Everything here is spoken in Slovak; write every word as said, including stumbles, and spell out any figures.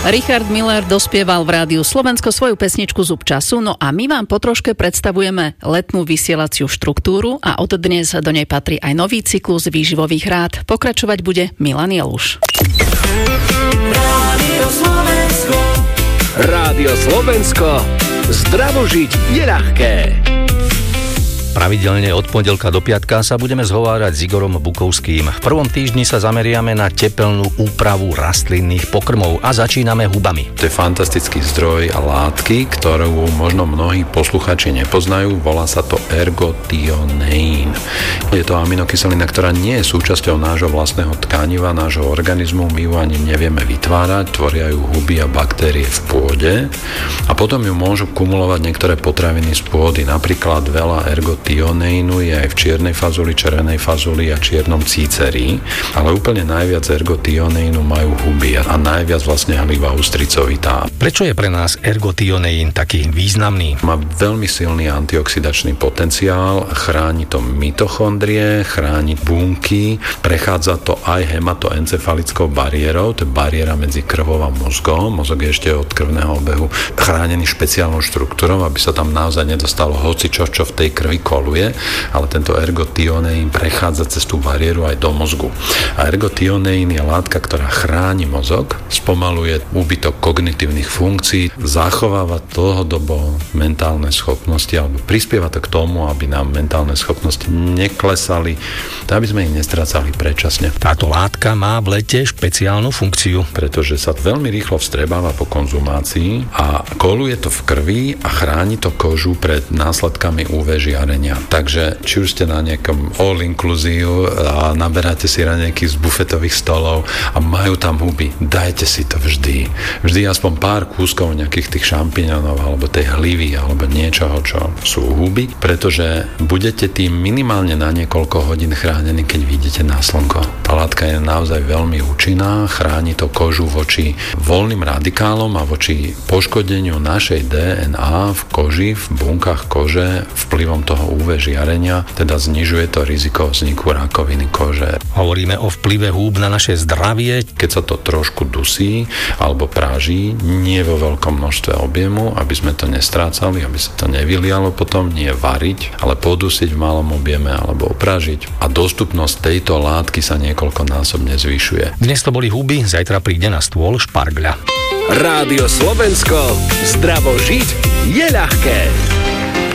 Richard Miller dospieval v Rádiu Slovensko svoju pesničku Zub času, no a my vám po troške predstavujeme letnú vysielaciu štruktúru a od dnes do nej patrí aj nový cyklus výživových rád. Pokračovať bude Milan Jeluš. Rádio Slovensko. Rádio Slovensko. Zdravo žiť je ľahké. Pravidelne od pondelka do piatka sa budeme zhovárať s Igorom Bukovským. V prvom týždni sa zameriame na tepelnú úpravu rastlinných pokrmov a začíname hubami. To je fantastický zdroj a látky, ktorú možno mnohí posluchači nepoznajú. Volá sa to ergothioneín. Je to aminokyselina, ktorá nie je súčasťou nášho vlastného tkaniva, nášho organizmu. My ju ani nevieme vytvárať, tvoria ju huby a baktérie v pôde a potom ju môžu kumulovať niektoré potraviny z pôdy, napríklad veľa ergothioneínu Ergothioneínu je aj v čiernej fazuli, červenej fazuli a čiernom cíceri, ale úplne najviac ergothioneínu majú huby a najviac vlastne hliva ústricovitá. Prečo je pre nás ergothioneín taký významný? Má veľmi silný antioxidačný potenciál, chráni to mitochondrie, chráni bunky, prechádza to aj hematoencefalickou bariérou, to je bariéra medzi krvou a mozgom. Mozog je ešte od krvného obehu chránený špeciálnou štruktúrou, aby sa tam naozaj nedostalo hocičo, čo v tej krvi koluje, ale tento ergothioneín prechádza cez tú bariéru aj do mozgu. A ergothioneín je látka, ktorá chráni mozog, spomaluje úbytok kognitívnych funkcií, zachováva dlhodobo mentálne schopnosti alebo prispieva to k tomu, aby nám mentálne schopnosti neklesali, aby sme ich nestrácali predčasne. Táto látka má v lete špeciálnu funkciu, pretože sa veľmi rýchlo vstrebáva po konzumácii a koluje to v krvi a chráni to kožu pred následkami ú vé žiarenia. Takže či už ste na nejakom all inclusive a naberáte si raňajky z bufetových stolov a majú tam huby, dajte si to vždy. Vždy aspoň pár kúskov nejakých tých šampiňonov alebo tej hlivy alebo niečoho, čo sú huby, pretože budete tým minimálne na niekoľko hodín chránení, keď vyjdete na slnko. Tá látka je naozaj veľmi účinná, chráni to kožu voči voľným radikálom a voči poškodeniu našej dé en á v koži, v bunkách kože vplyvom toho ú vé žiarenia, teda znižuje to riziko vzniku rakoviny kože. Hovoríme o vplyve húb na naše zdravie. Keď sa to trošku dusí alebo práží, nie vo veľkom množstve objemu, aby sme to nestrácali, aby sa to nevylialo potom, nie variť, ale podusiť v malom objeme alebo oprážiť. A dostupnosť tejto látky sa niekoľkonásobne zvyšuje. Dnes to boli huby, zajtra príde na stôl špargľa. Rádio Slovensko. Zdravo žiť je ľahké.